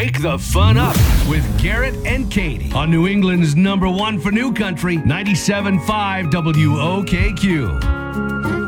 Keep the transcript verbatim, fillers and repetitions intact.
Wake the fun up with Garrett and Katie on New England's number one for new country, ninety-seven point five W O K Q.